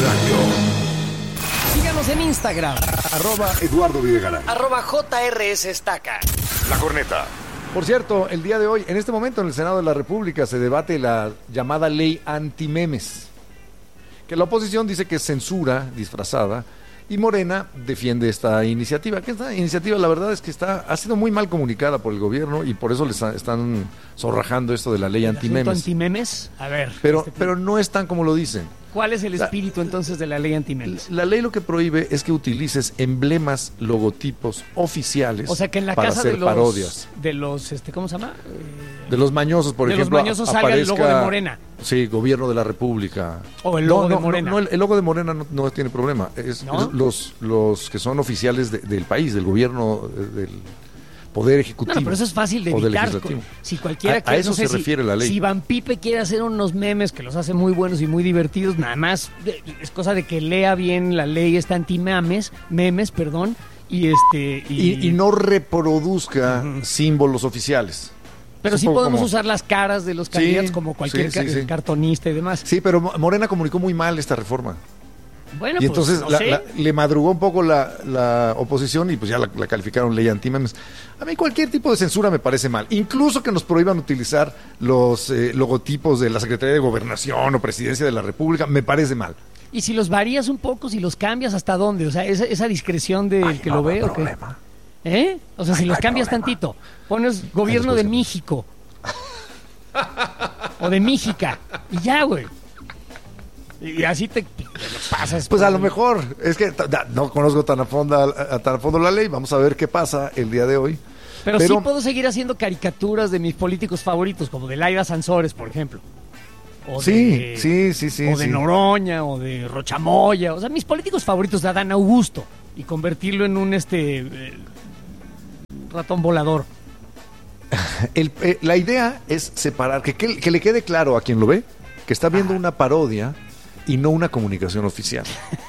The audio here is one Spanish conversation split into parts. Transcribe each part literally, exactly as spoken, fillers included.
Radio. Síganos en Instagram. Arroba Eduardo Videgaray. Arroba J R S Estaca. La Corneta. Por cierto, el día de hoy, en este momento en el Senado de la República se debate la llamada ley antimemes, que la oposición dice que es censura disfrazada y Morena defiende esta iniciativa. Que esta iniciativa, la verdad es que está ha sido muy mal comunicada por el gobierno y por eso les están zorrajando esto de la ley antimemes. ¿Antimemes? A ver. Pero, este pero no es tan como lo dicen. ¿Cuál es el espíritu entonces de la ley antimemes? La ley lo que prohíbe es que utilices emblemas, logotipos oficiales O sea, que en la para casa hacer de los parodias. de los este ¿cómo se llama? Eh, De los mañosos, por de ejemplo, los mañosos salga el logo de Morena. Sí, gobierno de la República. O el logo no, de no, Morena. No, no, el, el logo de Morena no, no tiene problema. Es, ¿No? es los los que son oficiales de, del país, del gobierno, del Poder Ejecutivo. No, no, pero eso es fácil de o del evitar. Legislativo. Si cualquiera A- a quiere, eso no sé se si- refiere la ley. Si Van Pipe quiere hacer unos memes que los hace muy buenos y muy divertidos, nada más eh, es cosa de que lea bien la ley esta anti-memes, memes, perdón, y este y, Y, y no reproduzca Ujú. símbolos oficiales. pero Es sí un poco podemos como- usar las caras de los Sí, candidatos como cualquier sí, sí, ca- sí. cartonista y demás. Sí, pero Mo- Morena comunicó muy mal esta reforma. Bueno, Y pues, entonces no la- sé. la- le madrugó un poco la, la oposición y pues ya la, la calificaron ley antimemes. A mí cualquier tipo de censura me parece mal. Incluso que nos prohíban utilizar los eh, logotipos de la Secretaría de Gobernación o Presidencia de la República, me parece mal. Y si los varías un poco, si los cambias, ¿hasta dónde? O sea, esa, esa discreción del Ay, que no lo habrá ve, ¿o qué? problema. ¿Eh? O sea, si Ay, los no hay cambias problema. tantito, pones gobierno Ay, de después- México. O de Méxica. Y ya, güey. Y así te, te lo pasas. Pues a por lo el- mejor, es que ta- ta- no conozco tan a fondo, a, a tan a fondo la ley, vamos a ver qué pasa el día de hoy. Pero, Pero- sí puedo seguir haciendo caricaturas de mis políticos favoritos, como de Laida Sansores, por ejemplo. O Sí, de- sí, sí, sí. o de sí. Noroña, o de Rochamoya. O sea, mis políticos favoritos de Adán Augusto. Y convertirlo en un este eh, ratón volador. El- eh, la idea es separar, que, que, que le quede claro a quien lo ve, que está viendo Ajá. una parodia y no una comunicación oficial.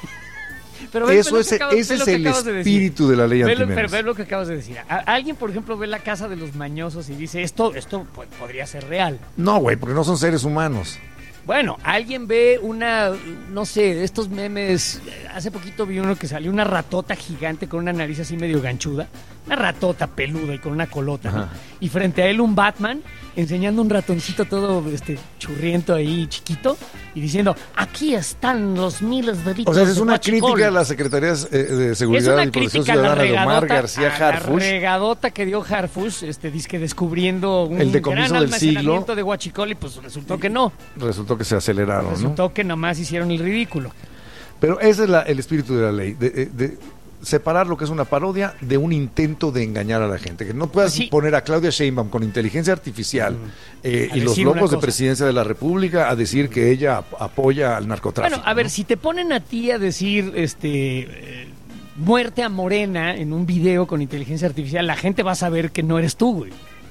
Pero ve- ve Eso lo es, que acabas- ese ve lo es que el acabas de decir. espíritu de la ley Ve lo, pero antimemes. ve lo que acabas de decir. A- alguien, por ejemplo, ve la casa de los mañosos y dice, esto, esto pues, podría ser real. No, güey, porque no son seres humanos. Bueno, alguien ve una, no sé, de estos memes. Hace poquito vi uno que salió una ratota gigante con una nariz así medio ganchuda. Una ratota peluda y con una colota. ¿no? Ajá. Y frente a él un Batman enseñando un ratoncito todo este churriento ahí, chiquito, y diciendo, aquí están los miles de litros O sea, esa es de una guachicol". crítica a las secretarías eh, de Es Seguridad una y Protección crítica a la Ciudadana de Omar regadota, García a la Harfuch. regadota que dio Harfuch, este, disque descubriendo un El decomiso gran del almacenamiento siglo. de guachicol y pues resultó que no. Resultó que se aceleraron, ¿no? Resultó que nomás hicieron el ridículo. Pero ese es la- el espíritu de la ley, de, de- de separar lo que es una parodia de un intento de engañar a la gente. Que no puedas Sí. poner a Claudia Sheinbaum con inteligencia artificial eh, A y los decir una logos de cosa. presidencia de la República a decir que ella ap- apoya al narcotráfico. Bueno, a ver, ¿no? si te ponen a ti a decir este eh, muerte a Morena en un video con inteligencia artificial, la gente va a saber que no eres tú, güey.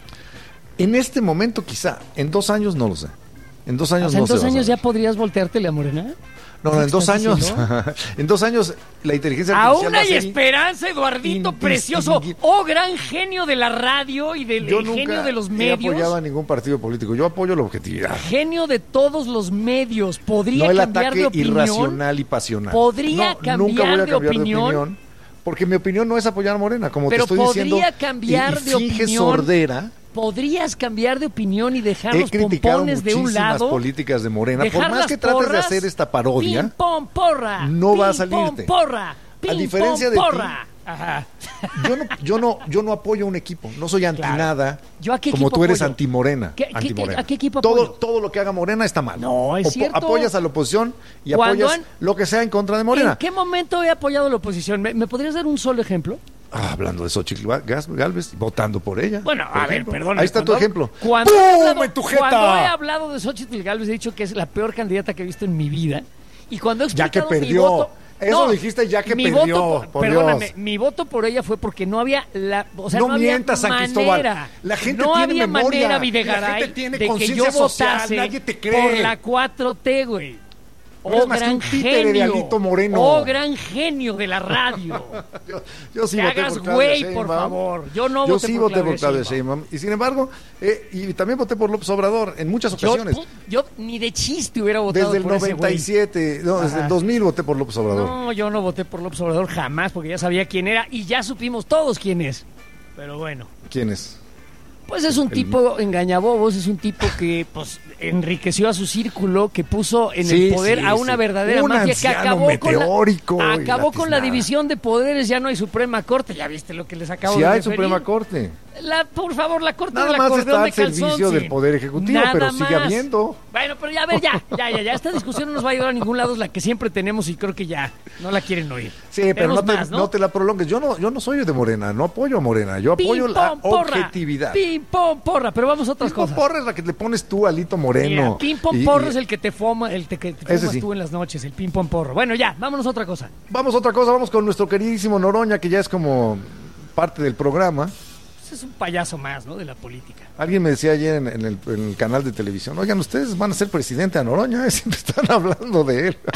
En este momento quizá, en dos años no lo sé. En dos años O sea, no en dos se va a años ya saber. podrías volteártele a Morena. No, no, en ¿Qué dos estás años, diciendo? en dos años la inteligencia artificial Aún va a hay ser esperanza, Eduardito, indistinguible. precioso. Oh, gran genio de la radio y del Yo el genio nunca de los he medios. apoyado a ningún partido político. Yo apoyo la objetividad. Genio de todos los medios. Podría No el cambiar ataque de opinión. irracional y pasional. Podría No, cambiar nunca voy a de cambiar opinión. porque mi opinión no es apoyar a Morena, como Pero te estoy podría diciendo. cambiar y, y de finge opinión. sordera. Podrías cambiar de opinión y dejar He los criticado pompones de un muchísimas lado. políticas de Morena. Por dejar más las que trates de porras, hacer esta Pim, parodia, pom, porra. no va a pim, salirte. Pom, porra. Pim, A diferencia pom, de ti, porra. Ajá. yo no, yo no, yo no apoyo a un equipo. No soy anti Claro. nada. ¿Yo a qué como equipo tú eres apoyo? anti Morena. ¿Qué- qué- anti Morena. a qué equipo todo, apoyo? todo lo que haga Morena está mal. No, es Opo- cierto. Apoyas a la oposición y Cuando apoyas han- lo que sea en contra de Morena. ¿En qué momento he apoyado a la oposición? ¿Me, me podrías dar un solo ejemplo? Ah, hablando de Xochitl Gas- Galvez, votando por ella. Bueno, por a ver, ejemplo. perdón. Ahí está tu ejemplo. Cuando, ¡Pum! he hablado, en tu jeta! cuando he hablado de Xochitl Gálvez, he dicho que es la peor candidata que he visto en mi vida. Y cuando he Ya que explicado mi perdió. voto... Eso dijiste ya que mi perdió, voto por- por perdóname, Dios. mi voto por ella fue porque no había la, o sea, No no, había mientas, San manera, Cristóbal. La gente no tiene había memoria. manera, La Videgaray, gente tiene de que yo conciencia social, votase nadie te cree. por la cuatro T, güey. No es Oh, más que gran un títere de genio. Alito Moreno. Oh, gran genio de la radio. Yo, yo sí Te voté hagas por Claudia güey, Sheinbaum. por favor. Yo no Yo voté sí por voté Claudia por Claudia Sheinbaum. Sheinbaum. Y sin embargo, eh, y también voté por López Obrador en muchas Yo, ocasiones. pu- yo ni de chiste hubiera votado Desde el por ese noventa y güey. siete, no, desde Ajá. el dos mil voté por López Obrador. No, yo no voté por López Obrador jamás, porque ya sabía quién era y ya supimos todos quién es. Pero bueno, ¿Quién es? pues es un tipo engañabobos, es un tipo que pues enriqueció a su círculo, que puso en Sí, el poder sí, a una sí. verdadera Un mafia que anciano acabó meteórico con la, y acabó la con la tiznada. división de poderes, ya no hay Suprema Corte, ya viste lo que les acabo Si de hay referir. Suprema Corte. La, por favor, la Corte Nada del más acordeón está de al servicio calzón, del sí. Poder Ejecutivo, Nada pero sigue más. habiendo. Bueno, pero ya, a ver, ya, ya, ya, ya, esta discusión no nos va a llevar a ningún lado, es la que siempre tenemos y creo que ya no la quieren oír. Sí, pero Tenemos no te, más, ¿no? te la prolongues. Yo no, yo no soy de Morena, no apoyo a Morena, yo apoyo Pim, la pom, porra. objetividad. Pim, pom, porra, pero vamos a otras Pim, pom, cosas. porra es la que le pones tú a Alito Moreno. Mira, pim pom Y- porro y- es el que te fuma, el te- que te Ese fumas sí. tú en las noches, el pim pom porro. Bueno, ya, vámonos a otra cosa. Vamos a otra cosa, vamos con nuestro queridísimo Noroña, que ya es como parte del programa. Pues es un payaso más, ¿no? De la política. Alguien me decía ayer en, en el, en el canal de televisión, oigan, ustedes van a ser presidente a Noroña, ¿eh? Siempre están hablando de él.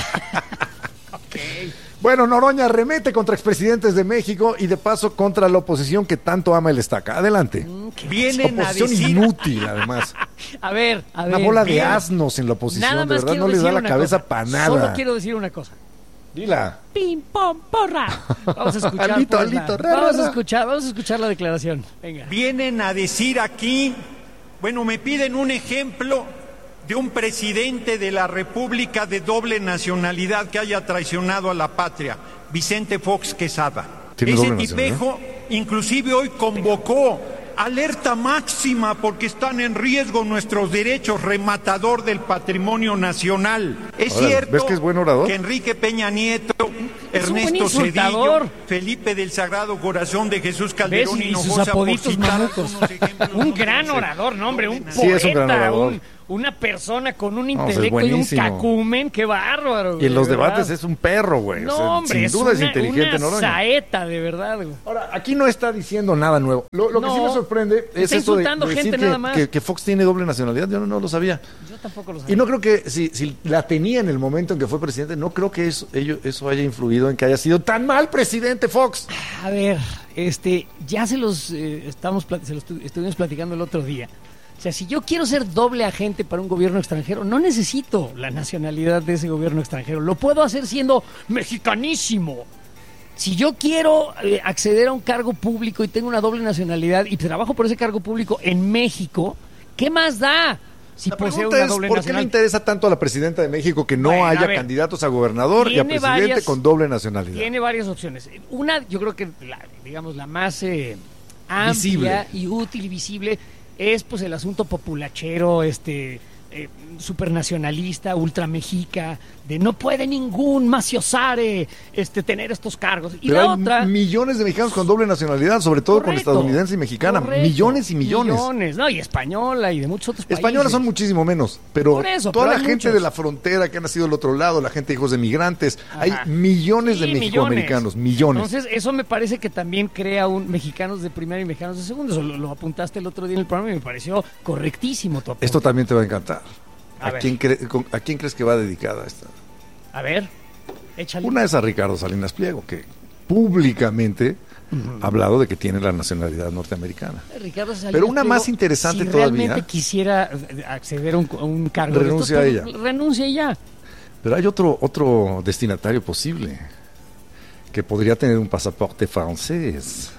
Bueno, Noroña remete contra expresidentes de México y de paso contra la oposición que tanto ama el estaca. Adelante. Vienen a Oposición decir, inútil, además. A ver, a ver. Una bola de bien. asnos en la oposición, Nada de más verdad, quiero no les da decir la una cabeza cosa. para nada. Solo quiero decir una cosa. Dila. Pim pom porra. Vamos a escuchar. Alito, pues, Alito, la- ra, ra, vamos a ra. escuchar, vamos a escuchar la declaración. Venga. vienen a decir aquí, bueno, me piden un ejemplo de un presidente de la República de doble nacionalidad que haya traicionado a la patria, Vicente Fox Quesada. ¿Tiene Ese doble tipejo inclusive hoy convocó alerta máxima porque están en riesgo nuestros derechos, rematador del patrimonio nacional. Es Órale, cierto ¿ves que es buen orador? que Enrique Peña Nieto, Es un buen Ernesto insultador. Cedillo, Felipe del Sagrado Corazón de Jesús ¿Ves? Calderón Y sus Hinojosa, por apoditos citar mamucos. algunos ejemplos, Un no gran deben ser orador, no, hombre, un doble Sí, es un gran poeta, orador. un- una persona con un pues, intelecto y un buenísimo. cacumen, qué bárbaro. Y en los de verdad. debates es un perro, güey. No, O sea, hombre, sin es duda es una, inteligente, una Noroña. saeta, de verdad, güey. Ahora, aquí no está diciendo nada nuevo. Lo, lo que No, sí me sorprende es está eso de, insultando de decir gente que, nada más. que- que Fox tiene doble nacionalidad. Yo no, no lo sabía. Yo tampoco lo sabía. Y no creo que, si, si la tenía en el momento en que fue presidente, no creo que eso, ello- eso haya influido en que haya sido tan mal presidente Fox. A ver, este, ya se los eh, estamos plat- se los estu- estuvimos platicando el otro día. O sea, si yo quiero ser doble agente para un gobierno extranjero, no necesito la nacionalidad de ese gobierno extranjero. Lo puedo hacer siendo mexicanísimo. Si yo quiero eh, acceder a un cargo público y tengo una doble nacionalidad y trabajo por ese cargo público en México, ¿qué más da? Si La poseo pregunta una es, doble ¿por qué le nacionalidad. interesa tanto a la presidenta de México que no Bueno, a haya ver, candidatos a gobernador y a tiene presidente varias- con doble nacionalidad? Tiene varias opciones. Una, yo creo que, la, digamos, la más eh, amplia Visible. y útil y visible es pues el asunto populachero, este, eh, supernacionalista, ultramexica, de no puede ningún maciosare este, tener estos cargos. Y Pero la hay otra... millones de mexicanos con doble nacionalidad, sobre todo con Correcto, estadounidense y mexicana. correcto, millones y millones. Millones, no, y española y de muchos otros países. Españolas son muchísimo menos, pero Por eso, toda pero la hay gente muchos. de la frontera que ha nacido del otro lado, la gente de hijos de migrantes, Ajá. hay millones de Sí, mexicoamericanos, millones. Entonces, eso me parece que también crea un mexicanos de primera y mexicanos de segunda. Eso lo, lo apuntaste el otro día en el programa y me pareció correctísimo tu apunte. Esto también te va a encantar. A ¿A, ver. quién cre- con- ¿A quién crees que va dedicada esta? A ver, échale. Una es a Ricardo Salinas Pliego, que públicamente ha hablado de que tiene la nacionalidad norteamericana. Ricardo Salinas Pero una Pliego, más interesante si todavía. realmente quisiera eh, acceder a un, a un cargo de Renuncia estos, a pues, ella. renuncia y ya. Pero hay otro, otro destinatario posible, que podría tener un pasaporte francés.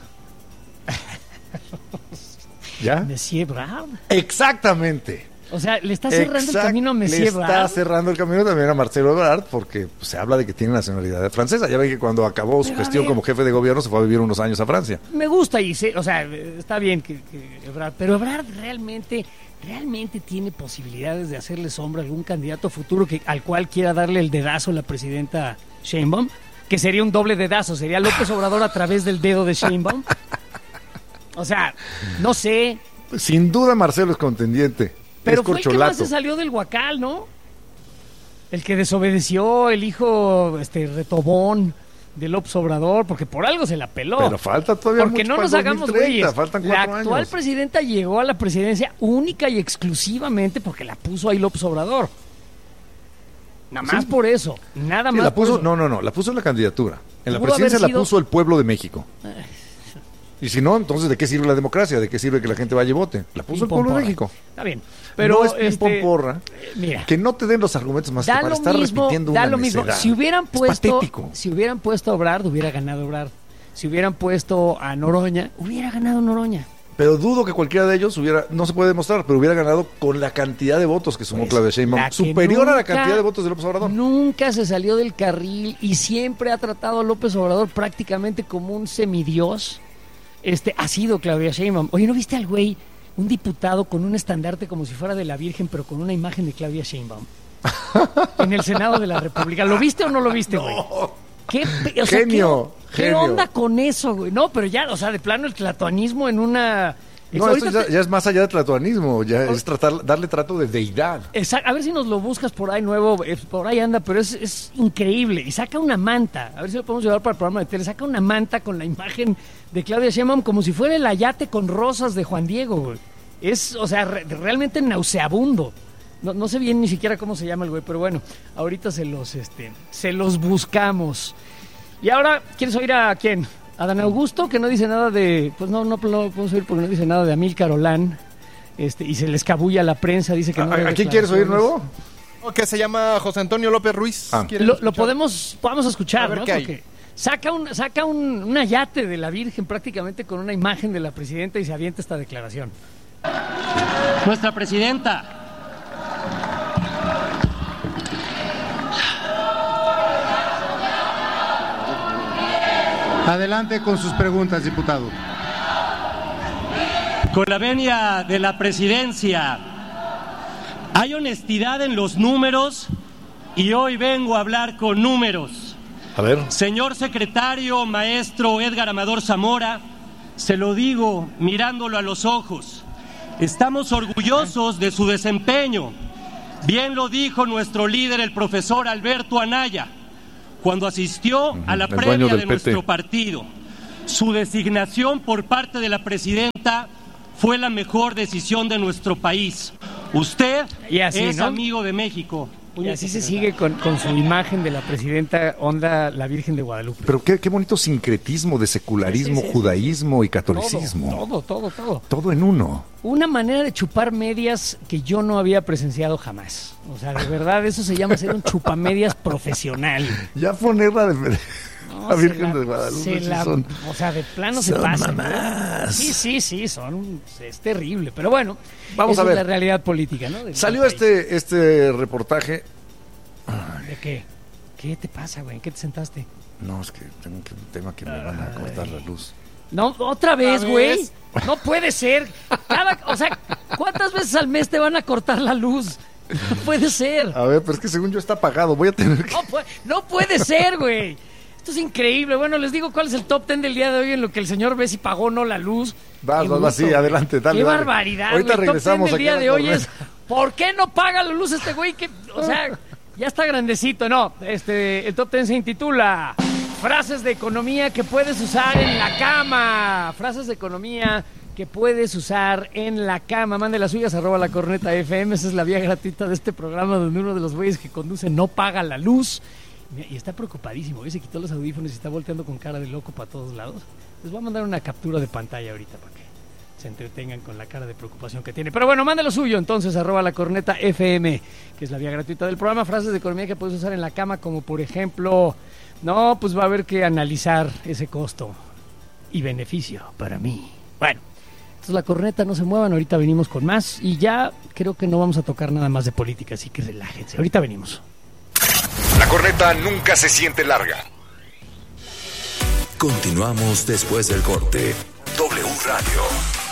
¿Ya? Monsieur Brard. Exactamente. O sea, le está cerrando Exact- el camino a Le Monsieur está Brard. cerrando el camino también a Marcelo Ebrard, porque pues, se habla de que tiene nacionalidad francesa. Ya ven que cuando acabó su Pero a gestión ver. como jefe de gobierno se fue a vivir unos años a Francia. Me gusta y sé, o sea, eh, está bien que, que Ebrard, pero Ebrard realmente, realmente tiene posibilidades de hacerle sombra a algún candidato futuro que, al cual quiera darle el dedazo a la presidenta Sheinbaum, que sería un doble dedazo, sería López Obrador a través del dedo de Sheinbaum. O sea, no sé, Sin duda Marcelo es contendiente. pero es fue el que más corcholato. se salió del huacal, ¿no? El que desobedeció, el hijo este retobón de López Obrador, porque por algo se la peló. Pero falta todavía Porque mucho no para nos el hagamos dos mil treinta, güeyes. faltan La cuatro actual años. presidenta llegó a la presidencia única y exclusivamente porque la puso ahí López Obrador. Nada más Sí. por eso. Nada Sí, más la puso, por eso. no, no, no, la puso en la candidatura. En la Pudo presidencia haber la sido- puso el pueblo de México. Y si no, entonces ¿de qué sirve la democracia? ¿De qué sirve que la gente vaya y vote? La puso el pueblo de Pim-pom-porra. México. Está bien. Pero no es este, ping-pong-porra. mira, Que no te den los argumentos más que da para lo estar mismo, repitiendo da una lo mismo. necedad. Si hubieran Es puesto, patético. si hubieran puesto a Obrador, hubiera ganado Obrador. Si hubieran puesto a Noroña, hubiera ganado Noroña. Pero dudo que cualquiera de ellos hubiera, no se puede demostrar, pero hubiera ganado con la cantidad de votos que sumó Pues, Claudia Sheinbaum, la que superior a la nunca- cantidad de votos de López Obrador. Nunca se salió del carril y siempre ha tratado a López Obrador prácticamente como un semidios. Este ha sido Claudia Sheinbaum. Oye, ¿no viste al güey, un diputado con un estandarte como si fuera de la Virgen, pero con una imagen de Claudia Sheinbaum? En el Senado de la República. ¿Lo viste o no lo viste, güey? ¿Qué, pe- o sea, Genio, ¿qué, qué genio. onda con eso, güey? No, pero ya, o sea, de plano el tlatoanismo en una... No, Ahorita esto ya, te- ya es más allá de tlatoanismo, ya es tratar, darle trato de deidad. Exacto, a ver si nos lo buscas por ahí nuevo, eh, por ahí anda, pero es, es increíble. Y saca una manta, a ver si lo podemos llevar para el programa de tele, saca una manta con la imagen de Claudia Sheinbaum como si fuera el ayate con rosas de Juan Diego, güey. Es, o sea, re- realmente nauseabundo. No, no sé bien ni siquiera cómo se llama el güey, pero bueno, ahorita se los, este, se los buscamos. Y ahora, ¿quieres oír a quién? A Dan Augusto, que no dice nada de... Pues no, no, no podemos oír porque no dice nada de Amílcar Olán. Este, y se le escabulla a la prensa, dice que no... ¿A, dé a quién quieres oír declaraciones. nuevo? Que se llama José Antonio López Ruiz. Ah. ¿Quieren Lo, lo escuchar? podemos, podemos escuchar, A ver ¿no? qué hay. Porque saca un, saca un, un ayate de la Virgen prácticamente con una imagen de la presidenta y se avienta esta declaración. Nuestra presidenta. Adelante con sus preguntas, diputado. Con la venia de la presidencia, hay honestidad en los números y hoy vengo a hablar con números. A ver. Señor secretario, maestro Edgar Amador Zamora, se lo digo mirándolo a los ojos. Estamos orgullosos de su desempeño. Bien lo dijo nuestro líder, el profesor Alberto Anaya, cuando asistió a la el dueño previa del de P T. nuestro partido. Su designación por parte de la presidenta fue la mejor decisión de nuestro país. Usted Y así, es ¿no? amigo de México. Y así se sigue con, con su imagen de la presidenta onda la Virgen de Guadalupe. Pero qué, qué bonito sincretismo de secularismo, Sí, sí, sí. judaísmo y Todo, catolicismo. todo, todo, todo. Todo en uno. Una manera de chupar medias que yo no había presenciado jamás. O sea, de verdad, eso se llama ser un chupamedias profesional. Ya ponerla de... No, la se Virgen la- de Guadalupe. se sí la- son- o sea, de plano se son pasa. mamás. Sí, sí, sí, son, es terrible. Pero bueno, Vamos esa a ver. es la realidad política, ¿no? Del- Salió del país. este, este reportaje. ¿De qué? ¿Qué te pasa, güey? ¿En qué te sentaste? No, es que tengo que- un tema que me van a cortar la luz. No, otra vez, ¿Otra güey. vez? No puede ser. Cada, o sea, ¿cuántas veces al mes te van a cortar la luz? No puede ser. A ver, pero es que según yo está apagado. Voy a tener que... No, puede, no puede ser, güey. Esto es increíble. Bueno, les digo cuál es el top ten del día de hoy en lo que el señor ve si pagó o no la luz. Vas, Qué vas, vas, gusto, sí, adelante, dale, Qué dale. barbaridad. Ahorita güey. El top regresamos ten del aquí día a la de hoy corneta. es ¿por qué no paga la luz este güey? Que, o sea, ya está grandecito. No, este, el top ten se intitula Frases de economía que puedes usar en la cama. Frases de economía que puedes usar en la cama. Mande las suyas, arroba la corneta F M. Esa es la vía gratuita de este programa donde uno de los güeyes que conduce no paga la luz. Y está preocupadísimo. Hoy se quitó los audífonos y está volteando con cara de loco para todos lados. Les voy a mandar una captura de pantalla ahorita para que se entretengan con la cara de preocupación que tiene. Pero bueno, mande lo suyo entonces, arroba la corneta F M, que es la vía gratuita del programa. Frases de economía que puedes usar en la cama, como por ejemplo, no, pues va a haber que analizar ese costo y beneficio para mí. Bueno, entonces la corneta, no se muevan, ahorita venimos con más y ya creo que no vamos a tocar nada más de política, así que relájense. Ahorita venimos. La corneta nunca se siente larga. Continuamos después del corte. W Radio.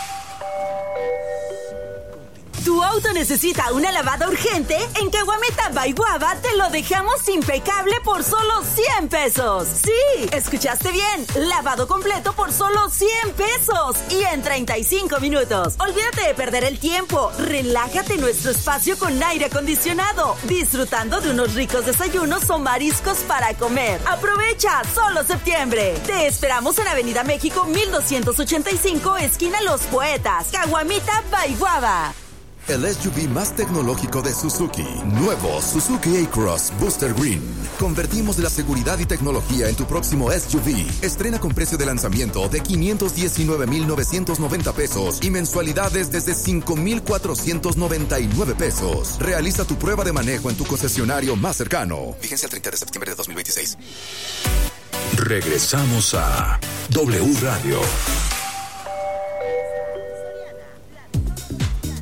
¿Tu auto necesita una lavada urgente? En Caguamita by Guava te lo dejamos impecable por solo cien pesos. Sí, escuchaste bien. Lavado completo por solo cien pesos y en treinta y cinco minutos. Olvídate de perder el tiempo. Relájate en nuestro espacio con aire acondicionado, disfrutando de unos ricos desayunos o mariscos para comer. Aprovecha, solo septiembre. Te esperamos en Avenida México mil doscientos ochenta y cinco, esquina Los Poetas. Caguamita by Guava. el S U V más tecnológico de Suzuki. Nuevo Suzuki A-Cross Booster Green. Convertimos la seguridad y tecnología en tu próximo S U V. Estrena con precio de lanzamiento de quinientos diecinueve mil novecientos noventa pesos y mensualidades desde cinco mil cuatrocientos noventa y nueve pesos. Realiza tu prueba de manejo en tu concesionario más cercano. Vigencia el treinta de septiembre de dos mil veintiséis. Regresamos a W Radio.